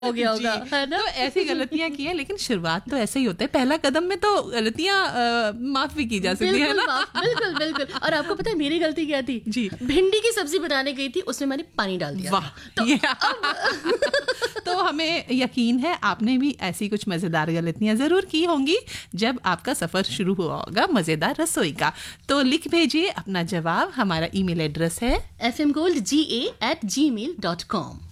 हो गया होगा, है ना? तो ऐसी गलतियां की है, लेकिन शुरुआत तो ऐसे ही होता है, पहला कदम में तो गलतियां माफ भी की जा सकती है ना। बिल्कुल बिल्कुल। और आपको पता है मेरी गलती क्या थी? जी। भिंडी की सब्जी बनाने गई थी, उसमें मैंने पानी डाल दिया। वाह, तो हमें यकीन है आपने भी ऐसी कुछ मजेदार गलतियां जरूर की होंगी जब आपका सफर शुरू हुआ होगा मजेदार रसोई का। तो लिख भेजिए अपना जवाब, हमारा ईमेल एड्रेस है fmgoldga@gmail.com।